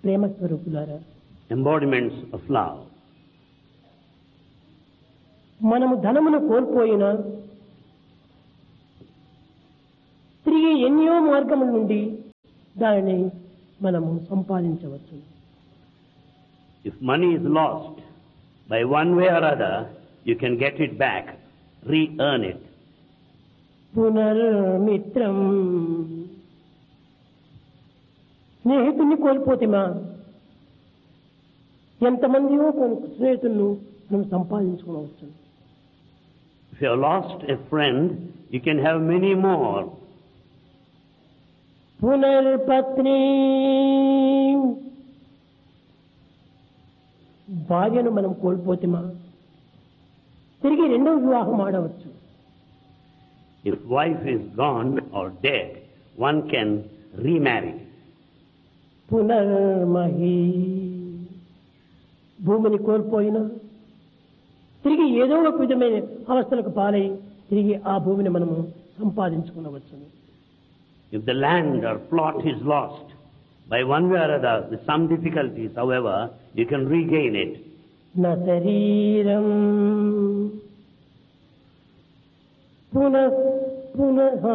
ప్రేమ స్వరూపులారా, embodiments of love. మనము ధనమును కోల్పోయినా తిరిగి ఎన్నో మార్గముల నుండి దానిని మనము సంపాదించవచ్చు. If money is lost, by one way or other, you can get it back, re-earn it. పునర్మిత్రం, స్నేహితుని కోల్పోతేమా ఎంతమందియో స్నేహితులను మనం సంపాదించుకోవచ్చు. If you have lost a friend, you can have many more. పునర్పత్ని, భార్యను మనం కోల్పోతేమా తిరిగి రెండవ వివాహం ఆడవచ్చు. If wife is gone or dead, one can remarry. పునర్మహి, భూమిని కోల్పోయినా తిరిగి ఏదో ఒక విధమైన అవస్థలకు పాలై తిరిగి ఆ భూమిని మనము సంపాదించుకునవచ్చు. If the land or plot is lost, by one way or other, with some difficulties, however, you can regain it. నా శరీరం పునః పునః,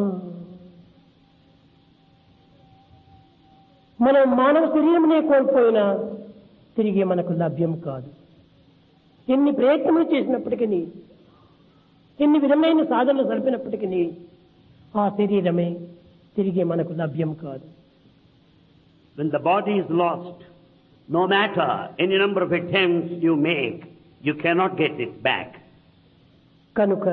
మనం మానవ శరీరమునే కోల్పోయినా తిరిగి మనకు లభ్యం కాదు. ఎన్ని ప్రయత్నములు చేసినప్పటికీ, ఎన్ని విధమైన సాధనలు జరిపినప్పటికీ ఆ శరీరమే తిరిగి మనకు లభ్యం కాదు. When the body is lost, no matter any number of attempts you make, you cannot get it back. కనుక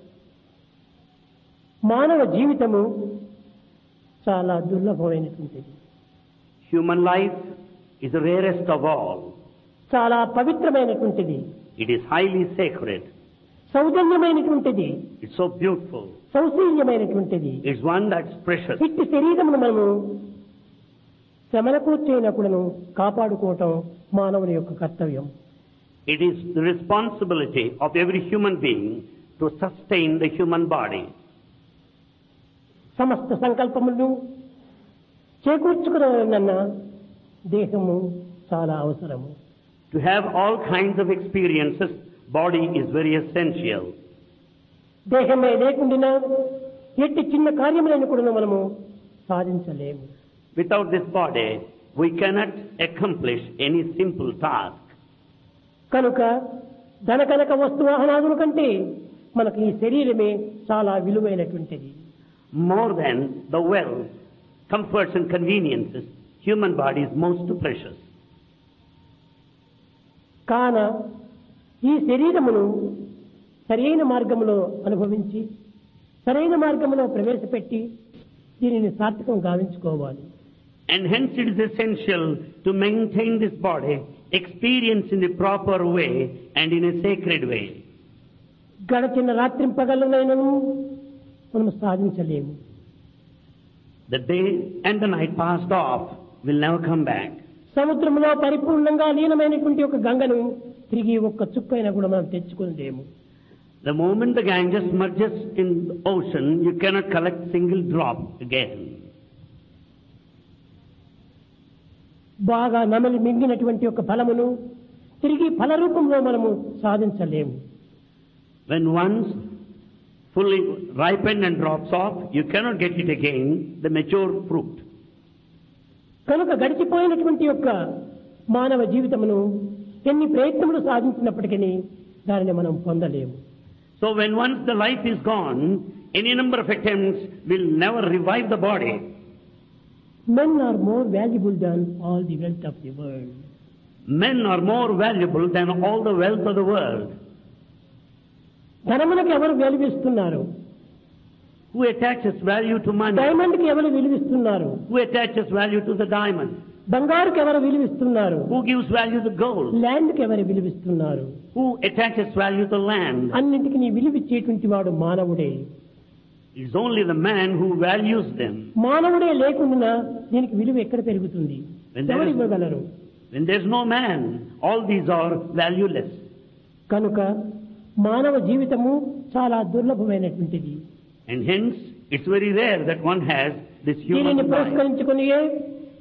మానవ జీవితము చాలా దుర్లభమైనటువంటిది. Human life is the rarest of all. చాలా పవిత్రమైనటువంటిది. It is highly sacred. సౌజన్యమైనటువంటిది. It's so beautiful. సౌశీల్యమైనటువంటిది. It's one that's precious. ఇట్టి శరీరమును మనము శ్రమలకు చేయనప్పుడును కాపాడుకోవటం మానవుని యొక్క కర్తవ్యం. It is the responsibility of every human being to sustain the human body. సమస్త సంకల్పములను చేకూర్చుకున్న దేహము చాలా అవసరము. To have all kinds of experiences, body is very essential. దేహమే లేకుండా ఎట్టి చిన్న కార్యములను కూడా మనము సాధించలేము. Without this body, we cannot accomplish any simple task. కనుక ధనకనక వస్తువాహనాదుల కంటే మనకు ఈ శరీరమే చాలా విలువైనటువంటిది. More than the wealth, comforts and conveniences, human body is most precious. కాన ఈ శరీరమును సరైన మార్గములో అనుభవించి సరైన మార్గములో ప్రవేశపెట్టి దీనిని సార్థకం గావించుకోవాలి. And hence it is essential to maintain this body, experience in the proper way and in a sacred way. గడచిన రాత్రింపగలనైనను మనం సాధించలేము. The day and the night passed off will never come back. సముద్రంలో పరిపూర్ణంగా లీనమైనటువంటి ఒక గంగను తిరిగి ఒక్క చుక్కైనా కూడా మనం తెచ్చుకోలేము. The moment the Ganges merges in the ocean, you cannot collect single drop again. బాగా నమలి మింగినటువంటి ఒక ఫలమును తిరిగి ఫల రూపంలో మనము సాధించలేము. When once fully ripened and drops off, you cannot get it again, the mature fruit. కనుక గడిచిపోయినటువంటి యొక్క మానవ జీవితమును ఎన్ని ప్రయత్నములు సాధించినప్పటికీ దానిని మనం పొందలేము. So when once the life is gone, any number of attempts will never revive the body. Men are more valuable than all the wealth of the world. Men are more valuable than all the wealth of the world. ధనములకు ఎవరు విలువిస్తున్నారు? Who attaches value to money? Diamond కి ఎవరు విలువిస్తున్నారు? Who attaches value to the diamond? బంగారుకి ఎవరు విలువిస్తున్నారు? Who gives value to gold? Land కి ఎవరు విలువిస్తున్నారు? Who attaches value to land? అన్నింటికి నీ విలువిచ్చేటువంటి వాడు మానవుడే. It's only the man who values them. మానవుడే లేకుండా దీనికి విలువ ఎక్కడ పెరుగుతుంది? ఎవరు ఇవ్వగలరు? When there's no man, all these are valueless. కనుక మానవ జీవితము చాలా దుర్లభమైనటువంటిది. And hence, it's very rare that one has this human దీనిని life. పురస్కరించుకుని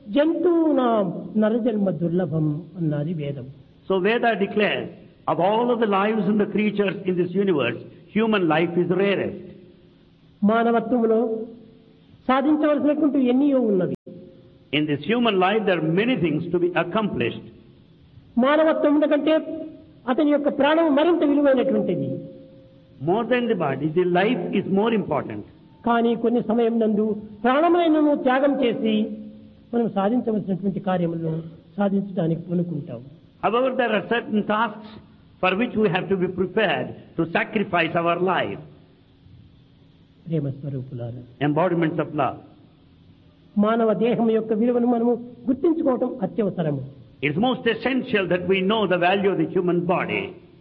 జంతువునాం నరజన్మ దుర్లభం అన్నది వేదం. So Veda declares, of all of the lives and the creatures in this universe, human life is rarest. మానవత్వంలో సాధించవలసినటువంటి ఎన్నో ఉన్నవి. In this human life, there are many things to be accomplished. మానవత్వం కంటే అతని యొక్క ప్రాణం మరింత విలువైనటువంటిది. More than the body, the life is more important. కానీ కొన్ని సమయం నందు ప్రాణమైనను త్యాగం చేసి మనం సాధించవలసినటువంటి కార్యములను సాధించడానికి పూనుకుంటాం. However, there are certain tasks for which we have to be prepared to sacrifice our life. ప్రేమ స్వరూపులారా, Embodiments of love. మానవ దేహం యొక్క విలువను మనము గుర్తించుకోవటం అత్యవసరము. It's most essential that we know the value of the human body.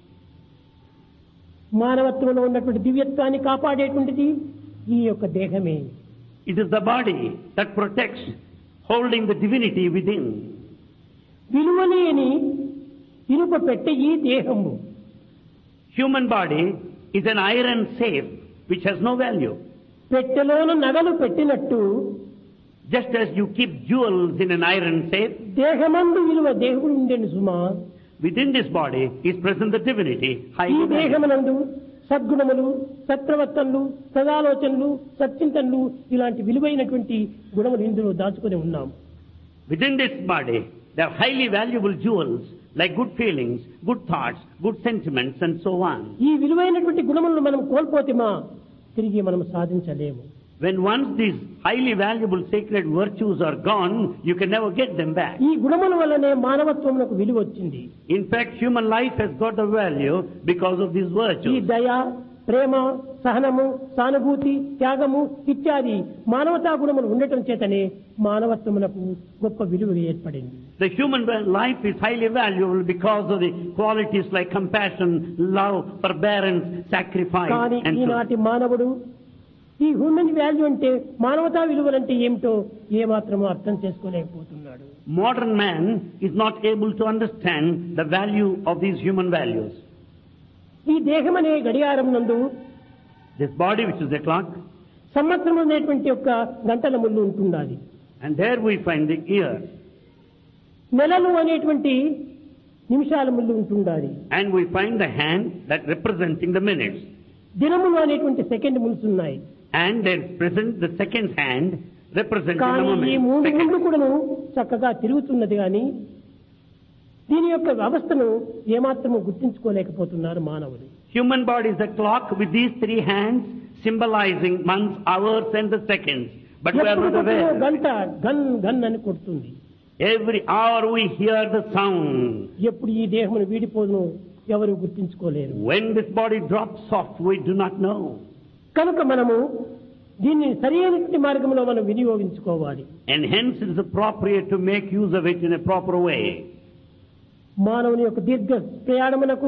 మానవత్వంలో ఉన్నటువంటి దివ్యత్వాన్ని కాపాడేటువంటిది ఈ యొక్క దేహమే. It is the body that protects, holding the divinity within. విలువలేని ఇనుప పెట్టె ఈ దేహము. Human body is an iron safe which has no value. పెట్టెలోన నగలు పెట్టినట్టు Just as you keep jewels in an iron safe, దేహమందు విలువ దేవుడు ఉండేను సుమా. within this body is present the divinity, ఈ highly valued. దేహమునందు సద్గుణములు, సత్ప్రవర్తనలు, సదాలోచనలు, సచ్చింతనలు ఇలాంటి విలువైనటువంటి గుణములు ఇందులో దాచుకొని ఉన్నాం. Within this body, there are highly valuable jewels like good feelings, good thoughts, good sentiments and so on. ఈ విలువైనటువంటి గుణములను మనం కోల్పోతేమా తిరిగి మనం సాధించలేము. When once these highly valuable sacred virtues are gone, you can never get them back. ఈ గుణముల వల్లనే మానవత్వమునకు విలువ వచ్చింది. In fact, human life has got a value because of these ఈ virtues. దయ, ప్రేమ, సహనము, సానుభూతి, త్యాగము ఇత్యాది మానవతా గుణములు ఉండటం చేతనే మానవత్వమునకు గొప్ప విలువ ఏర్పడింది. The human life is highly valuable because of the qualities like compassion, love, forbearance, sacrifice కానీ and so on. ఈనాటి మానవుడు ఈ హ్యూమన్ వాల్యూ అంటే మానవతా విలువలంటే ఏమిటో ఏమాత్రమో అర్థం చేసుకోలేకపోతున్నాడు. Modern man is not able to understand the value of these human values. ఈ దేహం అనే గడియారం నందు This body, which is a clock, సంవత్సరం అనేటువంటి యొక్క గంటల ముళ్ళు ఉంటున్నది. and there we find the year, నెలలు అనేటువంటి నిమిషాల ముళ్ళు ఉంటున్నది. and we find the hand that representing the minutes, దినములు అనేటువంటి సెకండ్ ముళ్ళు ఉన్నాయి. and there is present the second hand representing the కానీ ఈ moment. మూడు Second. ముళ్ళు కూడాను చక్కగా తిరుగుతున్నది కానీ దీని యొక్క వ్యవస్థను ఏమాత్రము గుర్తించుకోలేకపోతున్నారు మానవులు. Human body is a clock with these three hands symbolizing months, hours and the seconds. But we are not ఎప్పుడు aware. గంట గన్ గన్ అని కొడుతుంది. Every hour we hear the sound. ఎప్పుడు ఈ దేహమును వీడిపోదును ఎవరు గుర్తించుకోలేరు. When this body drops off, we do not know. కనుక మనము దీన్ని సరైనటువంటి మార్గంలో మనం వినియోగించుకోవాలి. And hence it is appropriate to make use of it in a proper way. మానవుని యొక్క దీర్ఘ ప్రయాణమునకు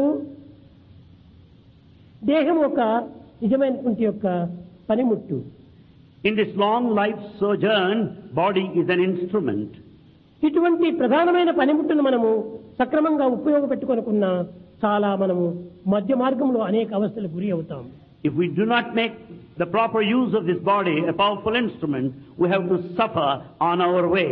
దేహం ఒక నిజమైనటువంటి యొక్క పనిముట్టు. In this long life sojourn, body is an instrument. ఇటువంటి ప్రధానమైన పనిముట్టును మనము సక్రమంగా ఉపయోగపెట్టుకొనుకున్నా చాలా మనము మధ్య మార్గంలో అనేక అవస్థలకు గురి అవుతాం. If we do not make the proper use of this body, a powerful instrument, we have to suffer on our way.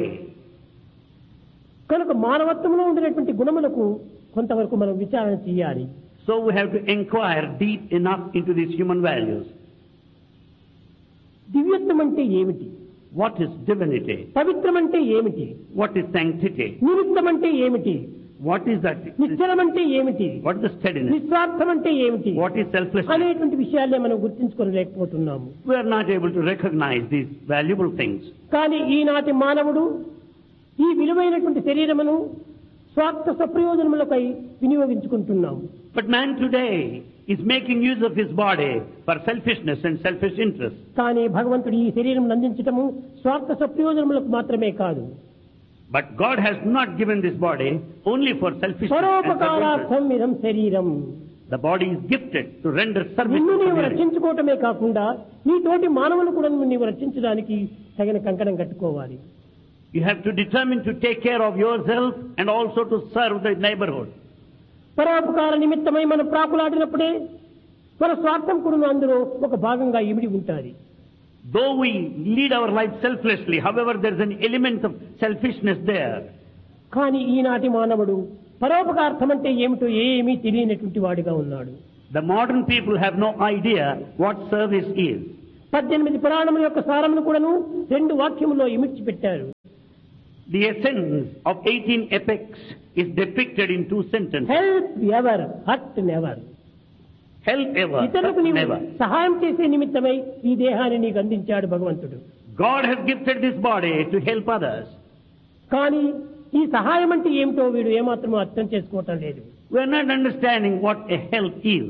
కనుక మానవత్వంలో ఉండినటువంటి గుణములకు కొంతవరకు మనం విచారణ చేయాలి. So we have to inquire deep enough into these human values. దివ్యత్వం అంటే ఏమిటి? What is divinity? పవిత్రం అంటే ఏమిటి? What is sanctity? నిమిత్తం అంటే ఏమిటి? What is that? నిశ్చలం అంటే ఏమిటి? What is the steadiness? నిస్వార్థం అంటే ఏమిటి What is selflessness? అనేటువంటి విషయాలే మనం గుర్తించుకోలేకపోతున్నాము. We are not able to recognize these valuable things. కానీ ఈనాటి మానవుడు ఈ విలువైనటువంటి శరీరమును స్వార్థ సప్రయోజనములకై వినియోగించుకుంటున్నాము. But man today is making use of his body for selfishness and selfish interest. కానీ భగవంతుడు ఈ శరీరం అందించటము స్వార్థ సప్రయోజనములకు మాత్రమే కాదు. But God has not given this body only for selfishness and self-interest. పరోపకారార్థం ఇదం శరీరం. The body is gifted to render service నిన్ను to నీవు community. రక్షించుకోవటమే కాకుండా నీ తోటి మానవులు కూడా నీవు రక్షించడానికి తగిన కంకణం కట్టుకోవాలి. You have to determine to take care of yourself and also to serve the neighborhood. పరోపకార నిమిత్తమై మనం ప్రాకులాడినప్పుడే మన స్వార్థం కూడా అందులో ఒక భాగంగా ఇమిడి ఉంటుంది. Though we lead our life selflessly, however, there is an element of selfishness there. కానీ ఈనాటి మానవుడు పరోపకార్థం అంటే ఏమిటో ఏమీ తెలియనటువంటి వాడిగా ఉన్నాడు. The modern people have no idea what service is. 18 పురాణముల యొక్క సారమును కూడాను 2 వాక్యములో ఇమిడ్చి పెట్టారు. The essence of 18 epics is depicted in 2 sentences. Help ever, hurt never. Help ever, ఇతరులకు hurt నీవు never. సహాయం చేసే నిమిత్తమై ఈ దేహాన్ని నీకు అందించాడు భగవంతుడు. God has gifted this body to help others. కానీ ఈ సహాయం అంటే ఏమిటో వీడు ఏమాత్రమూ అర్థం చేసుకోవటం లేదు. We are not understanding what a help is.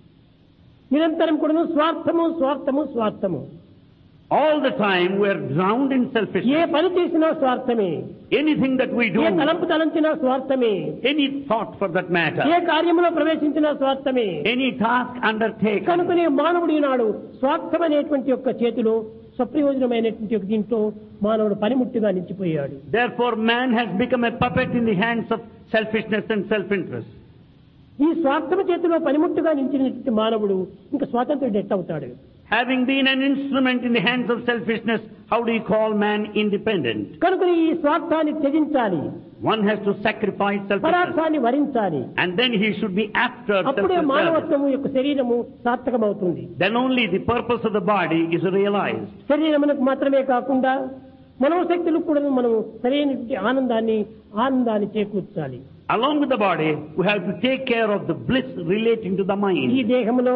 నిరంతరం కూడాను స్వార్థము స్వార్థము స్వార్థము. All the time we are drowned in A selfishness. పని చేసినా స్వార్థమే, Anything that we do, ఏ తలంపు తలంచినా స్వార్థమే, any thought for that matter, A కార్యములో ప్రవేశించినా స్వార్థమే. any task undertaken. కనుకనే మానవుడు ఈనాడు స్వార్థం అనేటువంటి యొక్క చేతిలో స్వప్రయోజనమైనటువంటి ఒక దీంట్లో మానవుడు పనిముట్టుగా నిలిచిపోయాడు. Therefore man has become a puppet in the hands of selfishness and self-interest. ఈ స్వార్థం చేతిలో పనిముట్టుగా నిలిచినటువంటి మానవుడు ఇంకా స్వాతంత్రుడు ఎట్టవుతాడు? Having been an instrument in the hands of selfishness, how do you call man independent? కనుక ఈ స్వార్థాన్ని త్యజించాలి, One has to sacrifice selfishness, పరార్థాన్ని వరించాలి. and then he should be after అప్పుడే self-service. మానవత్వము యొక్క శరీరము సార్థకమవుతుంది. Then only the purpose of the body is realized. శరీరమునకు మాత్రమే కాకుండా మనోశక్తులకు కూడా మనము సరైనటువంటి ఆనందాన్ని చేకూర్చాలి. Along with the body, we have to take care of the bliss relating to the ఈ mind. దేహంలో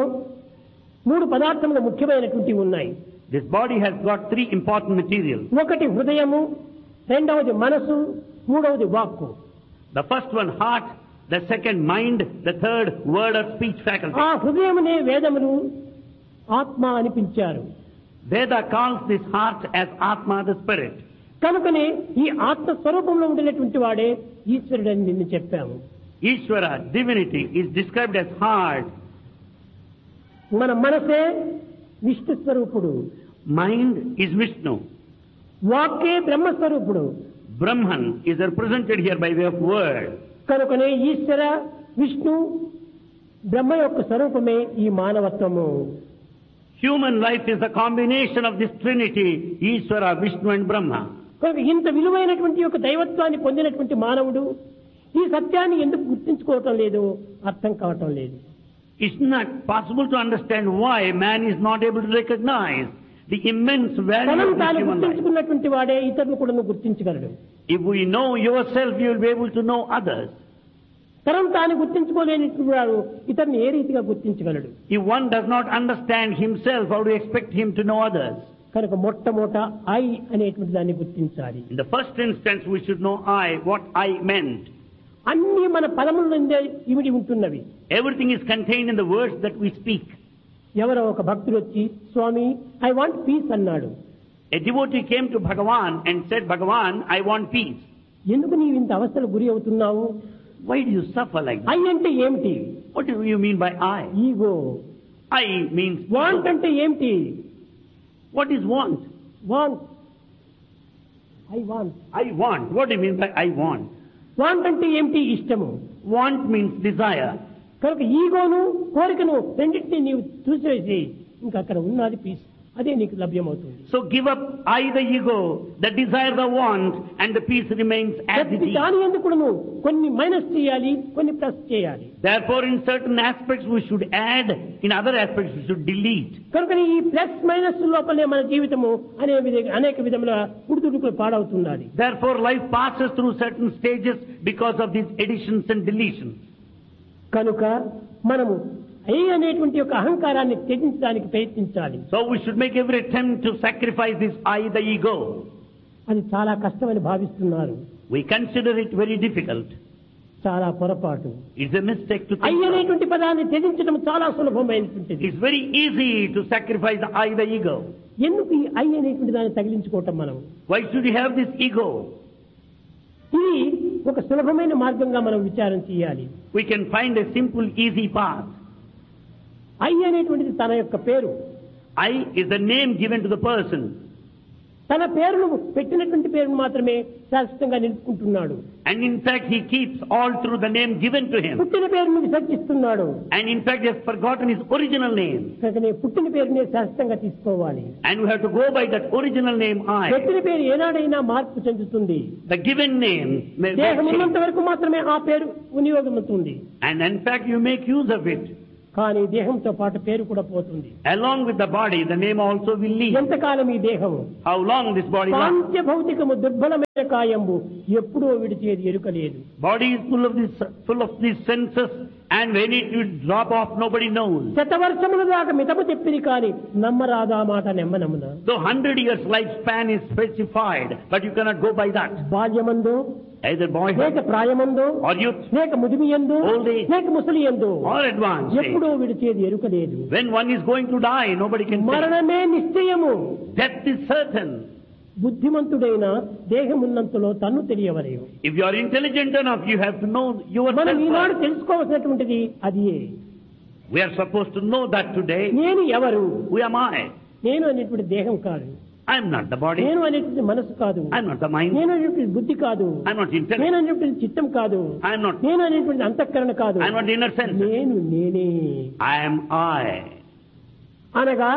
3 పదార్థములు ముఖ్యమైనటువంటివి ఉన్నాయి. This body has got 3 important materials. ఒకటి హృదయము, రెండవది మనసు, మూడవది వాక్కు. The first one, heart. The second, mind. The third, word or speech faculty. ఆ హృదయమునే వేదములు ఆత్మ అని పిలిచారు. Veda calls this heart as Atma, the spirit. కనుకనే ఈ ఆత్మ స్వరూపంలో ఉండినటువంటి వాడే ఈశ్వరుడని నిన్ను చెప్పాము. Ishvara, divinity, is described as heart. మన మనసే విష్ణు స్వరూపుడు, Mind is Vishnu. వాక్కే బ్రహ్మస్వరూపుడు. Brahman is represented here by way of word. కనుకనే ఈశ్వర విష్ణు బ్రహ్మ యొక్క స్వరూపమే ఈ మానవత్వము. Human life is a combination of this trinity, Ishvara, Vishnu and Brahma. కనుక ఇంత విలువైనటువంటి యొక్క దైవత్వాన్ని పొందినటువంటి మానవుడు ఈ సత్యాన్ని ఎందుకు గుర్తించుకోవటం లేదు, అర్థం కావటం లేదు. It's not possible to understand why man is not able to recognize the immense value తనను of తాను this human life. గుర్తించుకున్నటువంటి వాడే ఇతరులు కూడా గుర్తించగలడు. If we know yourself, you will be able to know others. తనను తాను గుర్తించుకోలేనటువంటి వాడు ఇతరుని ఏ రీతిగా గుర్తించగలడు? If one does not understand himself, how do you expect him to know others? కనుక మొట్టమొదట ఐ అనేటువంటి దాన్ని గుర్తించాలి. In the first instance, we should know I, what I meant. అన్ని మన పదములందే ఇమిడి ఉంటున్నవి. Everything is contained in the words that we speak. ఎవరో ఒక భక్తుడు వచ్చి స్వామి ఐ వాంట్ పీస్ అన్నాడు. A devotee came to Bhagavan and said, Bhagavan, I want peace. ఎందుకు నీవు ఇంత అవస్థలు గురి అవుతున్నావు? Why do you suffer like that? I అంటే ఏమిటి? What do you mean by I? Ego. I means want ego. అంటే ఏమిటి? What is want? Want. I want. I want. What do you mean by I want? Want అంటే ఏమిటి? ఇష్టము. Want means desire. కనుక ఈగోను కోరికను రెండింటినీ నీవు చూసేసి ఇంకా అక్కడ ఉన్నది పీస్, అదే నీకు లభ్యమవుతుంది. So give up I, the ego, the desire, the want, and the peace remains as it ప్రతి is. దాని ఎందుకు కూడాను కొన్ని మైనస్ చేయాలి, కొన్ని ప్లస్ చేయాలి. Therefore, in certain aspects we should add, in other aspects we should delete. కనుక ఈ ప్లస్ మైనస్ లోపలే మన జీవితము అనేక విధముల ఉడుతుడుకులు పాడవుతున్నది. Therefore, life passes through certain stages because of these additions and deletions. కనుక మనము ఐ అనేటువంటి యొక్క అహంకారాన్ని త్యజించడానికి ప్రయత్నించాలి. So we should make every attempt to sacrifice this I, the ego. అది చాలా కష్టమని భావిస్తున్నారు. We consider it very difficult. చాలా పొరపాటు. It's a mistake to I think so. అనేటువంటి పదాన్ని త్యజించడం చాలా సులభమైనటువంటిది. It's very easy to sacrifice the I, the ego. ఎందుకు ఈ ఐ అనేటువంటి దాన్ని తగిలించుకోవటం మనం? Why should you have this ego? ఇది ఒక సులభమైన మార్గంగా మనం విచారం చేయాలి. We can find a simple, easy path. I అనేటువంటిది తన యొక్క పేరు. I is the name given to the person. తన పేరును పెట్టినటువంటి పేరును మాత్రమే శాశ్వతంగా నిలుపుకుంటున్నాడు. And in fact, he keeps all through the name given to him. పుట్టిన పేరును విసర్జిస్తున్నాడు. And in fact, he has forgotten his original name. కనుక పుట్టిన పేరునే శాశ్వతంగా తీసుకోవాలి. And we have to go by that original name, I. పెట్టిన పేరు ఏనాడైనా మార్పు చెందుతుంది. The given name may దేహం change. ఉన్నంత వరకు మాత్రమే ఆ పేరు వినియోగమవుతుంది. And in fact, you make use of it. కానీ దేహంతో పాటు పేరు కూడా పోతుంది. Along with the body, the name also will leave. ఎంతకాలం ఈ దేహము, How long this body lasts? పాంచభౌతికము దుర్బలమైన కాయంబు ఎప్పుడో విడిచేది ఎరుకలేదు. Body is full of these senses, and when it will drop off, nobody knows. శతవర్షముల దాకా మితము చెప్పిరి కానీ నమ్మరాదా మాట నెమ్మనమున. Though 100 years lifespan is specified, but you cannot go by that. బాల్యమందు, Either లేక boyhood ప్రాయమందు, or youth లేక ముదిమియందు, Old age. లేక ముసలియందు or advanced age. ఎప్పుడో విడిచేది ఎరుకలేదు. When one is going to die, nobody can say. మరణమే నిశ్చయము. Death is certain. బుద్ధిమంతుడైన దేహమున్నంతలో తన్ను తెలియవలేవు. If you are intelligent enough, you have to know మనం ఈనాడు yourself. తెలుసుకోవాల్సినటువంటిది అదియే. We are supposed to know that today. నేను ఎవరు? Who am I? నేను అనేటువంటి దేహం కాదు. I am not the body. నేను అనేటువంటి మనసు కాదు. I am not the mind. నేను అనేటువంటి బుద్ధి కాదు. I am not intellect. నేను అనేటువంటి చిత్తం కాదు. I am not. నేను అనేటువంటి అంతఃకరణ కాదు. I am not the inner sense. నేనే I am I. అనగా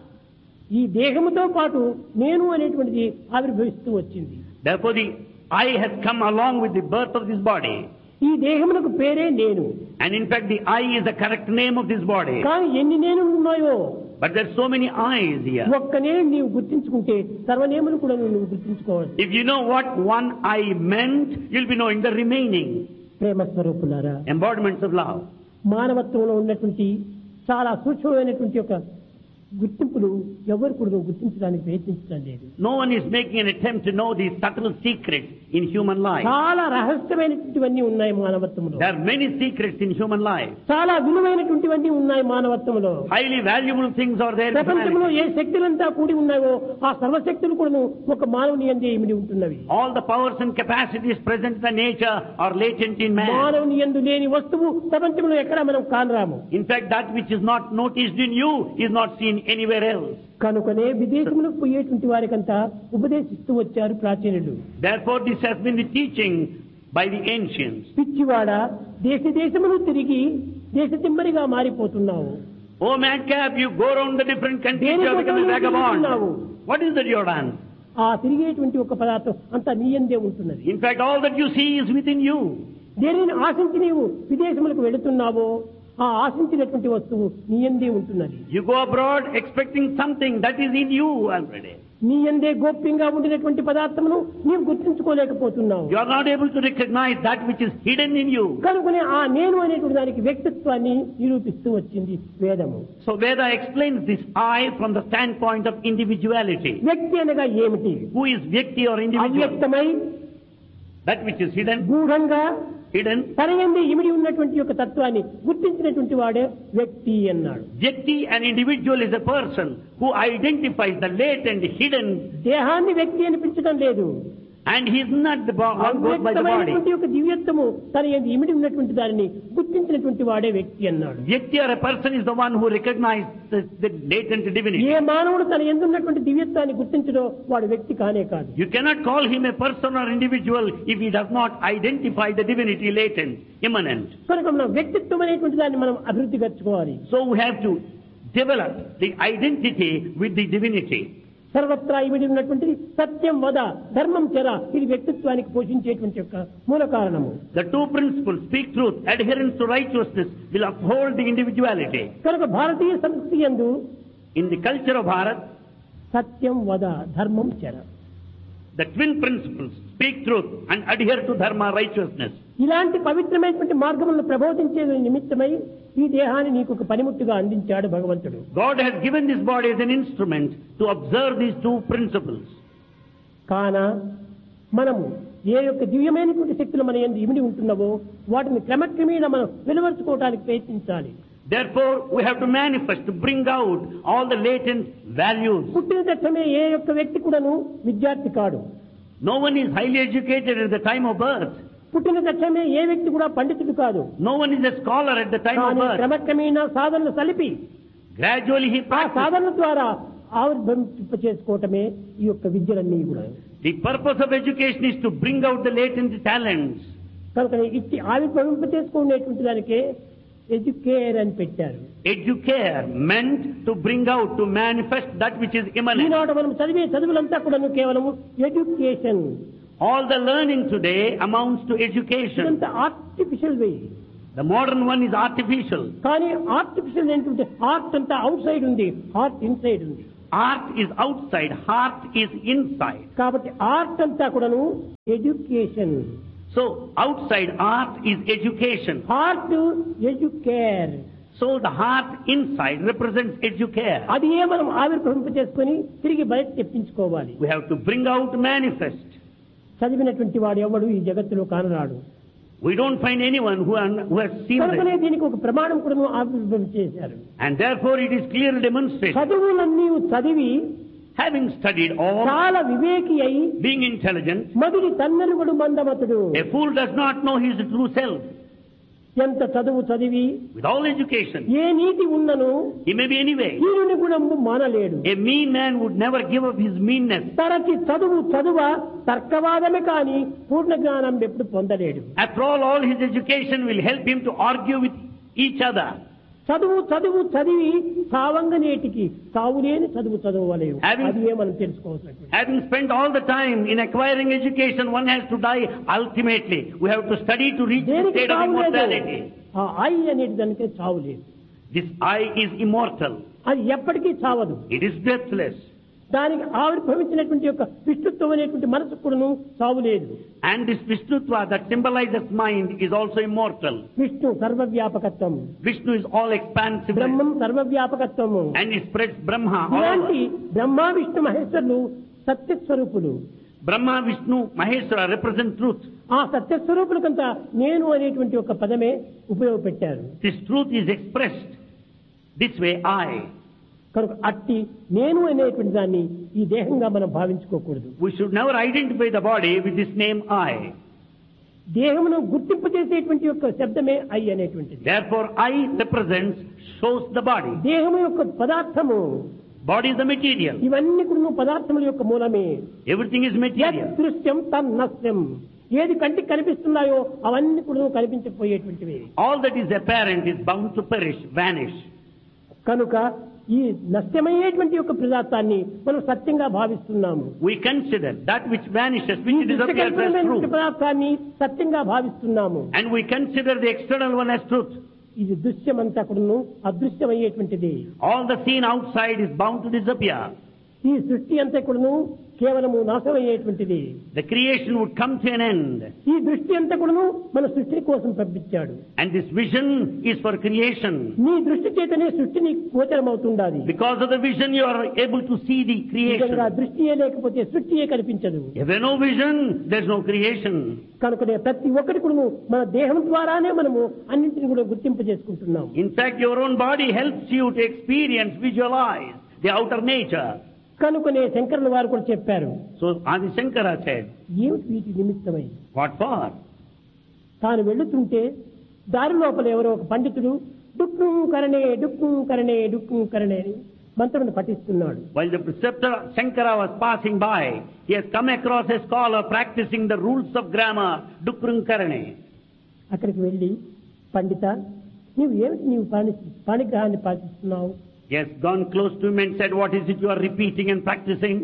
ఈ దేహముతో పాటు నేను అనేటువంటిది ఆవిర్భవిస్తూ వచ్చింది. Therefore, the I has come along with the birth of this body. ఈ దేహమునకు పేరే నేను. And in fact, the I is the correct name of this body. కానీ ఎన్ని నేను ఉన్నాయో, But there are so many I's here. ఒక్క నేను నీవు గుర్తించుకుంటే సర్వనేములు కూడా నువ్వు గుర్తించుకోవాలి. If you know what one I meant, you'll be knowing the remaining ప్రేమ స్వరూపులారా, embodiments of love. మానవత్వంలో ఉన్నటువంటి చాలా సూక్ష్మమైనటువంటి ఒక గుర్తింపులు ఎవరు కూడా గుర్తించడానికి ప్రయత్నించడం లేదు. No one is making an attempt to know these subtle secrets in human life. చాలా రహస్యమైనటువంటివన్నీ ఉన్నాయి మానవత్వంలో. There are many secrets in human life. చాలా విలువైనటువంటివన్నీ ఉన్నాయి మానవత్వంలో. Highly valuable things are there in ప్రపంచంలో humanity. ఏ శక్తులంతా కూడి ఉన్నాయో ఆ సర్వశక్తులు కూడా ఒక మానవుని యందే ఇమిడి ఉంటున్నవి. All the powers and capacities present in the nature are latent in man. మానవుని యందు లేని వస్తువు ప్రపంచంలో ఎక్కడ మనం కానరాము. In fact, that which is not noticed in you is not seen anywhere else. కనుకనే విదేశములకు పోయేటువంటి వారికంతా ఉపదేశిస్తూ వచ్చారు ప్రాచీనులు. Therefore, this has been the teaching by the ancients. పిచ్చివాడ దేశములు తిరిగి దేశ తిమ్మరిగా మారిపోతున్నావు. Oh madcap, you go around the different countries, you have become a vagabond. What is that you have done? ఆ తిరిగేటువంటి ఒక పదార్థం అంతా నీ యందే ఉంటున్నది. In fact, all that you see is within you. దేనిని ఆశించి నీవు విదేశములకు వెళుతున్నావో ఆ ఆశించినటువంటి వస్తువు నీ యందే ఉంటున్నది. You go abroad expecting something that is in you already. నీ యందే గోప్యంగా ఉండినటువంటి పదార్థమును నీవు గుర్తించుకోలేకపోతున్నావు. You are not able to recognize that which is hidden in you. కనుకనే ఆ నేను అనేటువంటి దానికి వ్యక్తిత్వాన్ని నిరూపిస్తూ వచ్చింది వేదము. So Veda explains this I from the standpoint of individuality. వ్యక్తి అనగా ఏమిటి? Who is Vyakti or individual? అవ్యక్తమై That which is hidden, గూఢంగా hidden. తన యందే ఇమిడి ఉన్నటువంటి యొక్క తత్వాన్ని గుర్తించినటువంటి వాడే వ్యక్తి అన్నాడు. Vyakti, an individual, is a person who identifies the latent, hidden, దేహాన్ని వ్యక్తి అనిపించడం లేదు. and he is not all goes by the body. అవ్యక్తమైనటువంటి యొక్క దివ్యత్వము తన యందు ఇమిడి ఉన్నటువంటి దానిని గుర్తించినటువంటి వాడే వ్యక్తి అన్నాడు. Vyakti or a person is the one who recognizes the latent divinity. ఏ మానవుడు తన యందు ఉన్నటువంటి దివ్యత్వాన్ని గుర్తించడో వాడు వ్యక్తి కానే కాదు. You cannot call him a person or individual if he does not identify the divinity latent, immanent. కనుక మనం వ్యక్తిత్వం అనేటువంటి దాన్ని మనం అభివృద్ధి పరచుకోవాలి. So we have to develop the identity with the divinity. సర్వత్రా ఇమిడి ఉన్నటువంటి సత్యం వద ధర్మం చెర ఇది వ్యక్తిత్వానికి పోషించేటువంటి యొక్క మూల కారణము. The two principles, speak truth, adherence to righteousness, will uphold the individuality. కనుక భారతీయ సంస్కృతి యందు In the culture of Bharat, సత్యం వద ధర్మం చెర the twin principles, speak truth and adhere to dharma, righteousness. ఇలాంటి పవిత్రమైనటువంటి మార్గములను ప్రబోధించే నిమిత్తమై ఈ దేహాన్ని నీకు ఒక పనిముట్టుగా అందించాడు భగవంతుడు. God has given this body as an instrument to observe these two principles. కాన మనము ఏ యొక్క దివ్యమైనటువంటి శక్తులు మన యందు ఇమిడి ఉంటున్నావో వాటిని క్రమక్రమేణా మనం వెలువరుచుకోవడానికి ప్రయత్నించాలి. Therefore, we have to manifest, to bring out all the latent values. పుట్టిన తక్షణమే ఏ యొక్క వ్యక్తి కూడాను విద్యార్థి కాడు. No one is highly educated at the time of birth. పుట్టిన తక్షణమే ఏ వ్యక్తి కూడా పండితుడు కాదు. No one is a scholar at the time of కానీ birth. క్రమక్రమేణా సాధనలు సలిపి Gradually he ఆ practices. సాధనల ద్వారా ఆవిర్భవింప చేసుకోవటమే ఈ యొక్క విద్యలన్నీ కూడా. The purpose of education is to bring out the latent talents. కనుక ఇట్టి ఆవిర్భవింప చేసుకునేటువంటి దానికే ఎడ్యుకేర్ అని పెట్టారు. Educare meant to bring out, to manifest that which is immanent. ఈనాడు మనం చదివే చదువులంతా కూడా కేవలం education. All the learning today amounts to education. ఇదంతా artificial way. The modern one is artificial. కానీ ఆర్టిఫిషియల్ ఏంటంటే ఆర్ట్ అంతా అవుట్ సైడ్ ఉంది, హార్ట్ ఇన్సైడ్ ఉంది. Art is outside, heart is inside. కాబట్టి ఆర్ట్ అంతా కూడాను education. So outside art is education. Heart educare. So the heart inside represents educare. అది మనం ఆవిర్భవింప చేసుకుని తిరిగి బయట తెప్పించుకోవాలి. We have to bring out, manifest. చదివినటువంటి వాడు ఎవడు ఈ జగత్తులో కానరాడు. We don't find anyone who has seen కనుకనే this. దీనికి ఒక ప్రమాణం కూడా ఆవిర్భవింప చేశారు. And therefore it is clearly demonstrated. చదువులన్నీ చదివి Having studied all, చాలా వివేకి అయి being intelligent, మదిని తన్నెరుగుడు మందమతుడు. a fool does not know his true self. ఎంత చదువు చదివి With all education, ఏ నీతి ఉన్నను he may be anyway. హీనుని గుణము మానలేడు. A mean man would never give up his meanness. తరచి చదువ తర్కవాదమే కాని పూర్ణ జ్ఞానం ఎప్పుడు పొందలేడు. After all his education will help him to argue with each other. చదివి సావంగనేటికి సావులేని చదవలేవు. అది మనం తెలుసుకోవాల్సినటువంటి. Having spent all the time in acquiring education, one has to die ultimately. We have to study to reach the state of immortality. ఆ I అనేది దానికి చావు లేదు. This I is immortal. అది ఎప్పటికీ చావదు. It is deathless. దానికి ఆవిర్భవించినటువంటి యొక్క విష్ణుత్వం అనేటువంటి మనసు కూడాను చావు లేదు. And this Vishnutva that symbolizes mind is also immortal. Vishnu సర్వవ్యాపకత్వం. Vishnu is all expansive. Brahmam సర్వవ్యాపకత్వము. And he spreads Brahma all ఇలాంటి over. Brahma Vishnu మహేశ్వరులు సత్యస్వరూపులు. Brahma, Vishnu, Maheshwara represent truth. ఆ సత్యస్వరూపులకంతా నేను అనేటువంటి ఒక పదమే ఉపయోగపెట్టారు. This truth is expressed this way, I. కనుక అట్టి నేను అనేటువంటి దాన్ని ఈ దేహంగా మనం భావించుకోకూడదు. We should never identify the body with this name I. దేహమును గుర్తింపు చేసేటువంటి యొక్క శబ్దమే ఐ అనేటువంటిది. Therefore I represents, shows the body. దేహము యొక్క పదార్థము. Body is the material. ఇవన్నీ కూడా పదార్థముల యొక్క మూలమే. Everything is material. దృశ్యం తన్నస్యం. ఏది కంటికి కనిపిస్తున్నాయో అవన్నీ కూడా కనిపించకపోయేటువంటివి. All that is apparent is bound to perish, vanish. కనుక ఈ నష్టమయ్యేటువంటి యొక్క పదార్థాన్ని మనం సత్యంగా భావిస్తున్నాము. We consider that which vanishes, which disappears as true. పదార్థాన్ని సత్యంగా భావిస్తున్నాము. And we consider the external one as truth. ఇది దృశ్యమంతా కూడా అదృశ్యమయ్యేటువంటిది. All the seen outside is bound to disappear. ఈ సృష్టి అంతా కూడా కేవలము నాశనమయ్యేటువంటిది. The creation would come to an end. ఈ దృష్టి అంతా కూడా మన సృష్టి కోసం పంపించాడు. And this vision is for creation. నీ దృష్టి చేతనే సృష్టిని గోచరమవుతుండాలి. Because of the vision you are able to see the creation. దృష్టియే లేకపోతే సృష్టియే కనిపించదు. If there is no vision, there is no creation. కనుకనే ప్రతి ఒక్కటి కూడా మన దేహం ద్వారానే మనము అన్నింటిని కూడా గుర్తింపు చేసుకుంటున్నాం. In fact, your own body helps you to experience, visualize the outer nature. కనుకనే శంకరుల వారు కూడా చెప్పారు. So Adi Shankara said, ఏమిటి వీటి నిమిత్తమై? what for? తాను వెళుతుంటే దారి లోపల ఎవరో ఒక పండితుడు డుక్కు కరణే డుక్కు కరణే డుక్కు కరణే అని మంత్రం పఠిస్తున్నాడు. While the preceptor Shankara was passing by, he has come across a scholar practicing the rules of grammar, Dukkrung Karane. అక్కడికి వెళ్ళి, పండిత, నీవు పాణిగ్రహాన్ని పాటిస్తున్నావు? He has gone close to him and said, what is it you are repeating and practicing?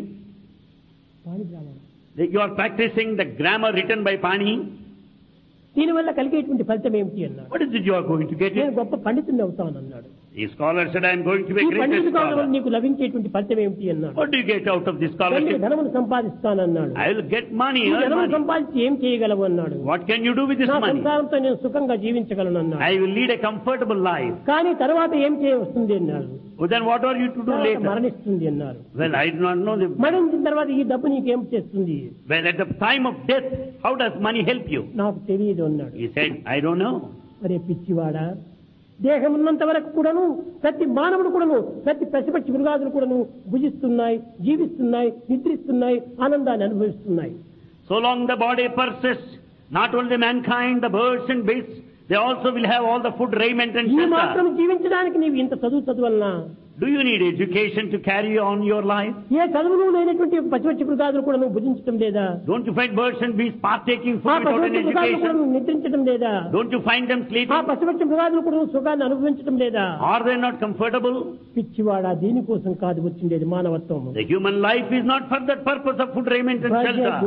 You are practicing the grammar written by Pani. దీనివల్ల కలిగేటువంటి ఫలితం ఏమిటి అన్నాడు. What is it you are going to get? నేను గొప్ప పండితుని అవుతాను అన్నాడు. The scholar said, I am going to be a great scholar. నీకు లభించేటువంటి ఫలితం ఏమిటి అన్నాడు. What do you get out of this scholarship? ధనమును సంపాదిస్తానన్నాడు. I will get money. ధనమును సంపాదించి ఏం చేయగలవు అన్నాడు. What can you do with this money? సంసారంతో నేను సుఖంగా జీవించగలను అన్నాడు. I will lead a comfortable life. కానీ తర్వాత ఏం చేయవస్తుంది అన్నాడు. Then what are you to do later? మరణిస్తుంది అన్నారు. Well, I do not know. మరణించిన తర్వాత ఈ డబ్బు నీకేం చేస్తుంది? Well, at the time of death, how does money help you? నాకు తెలియదు అన్నాడు. He said, I don't know. అరే పిచ్చివాడా, దేహం ఉన్నంత వరకు కూడాను ప్రతి మానవుడు కూడాను ప్రతి పశుపక్షి మృగాదులు కూడాను భుజిస్తున్నాయి, జీవిస్తున్నాయి, నిద్రిస్తున్నాయి, ఆనందాన్ని అనుభవిస్తున్నాయి. So long the body persists, not only mankind, the birds and beasts, they also will have all the food, raiment and ఈ shelter. మాత్రం జీవించడానికి నీవు ఇంత చదువులనా? Do you need education to carry on your life? ఏ చదువులు లేనటువంటి పశుపక్షి మృగాదులు కూడా నువ్వు భుజించడం లేదా? Don't you find birds and beasts partaking ఆ food without an పశుపక్షి మృగాదులు కూడా education? నువ్వు నిద్రించడం లేదా? Don't you find them ఆ sleeping? పశుపక్షి మృగాదులు కూడా నువ్వు సుఖాన్ని అనుభవించడం లేదా? Are they not comfortable? పిచ్చివాడా, దీనికోసం కాదు వచ్చిండేది మానవత్వం. The human life is not for that purpose of food, raiment and shelter.